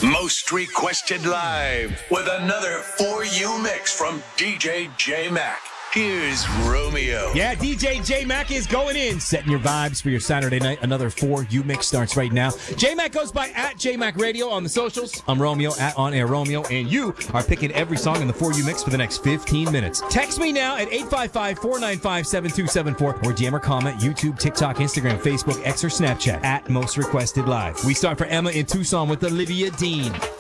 Most Requested Live with another For You mix from DJ J-Mac. Here's Romeo. Yeah, DJ J-Mac is going in, setting your vibes for your Saturday night. Another For You mix starts right now. J-Mac goes by at J-Mac Radio on the socials. I'm Romeo at On Air Romeo, and you are picking every song in the For You mix for the next 15 minutes. Text me now at 855-495-7274 or DM or comment YouTube, TikTok, Instagram, Facebook, X, or Snapchat at Most Requested Live. We start for Emma in Tucson with Olivia Dean.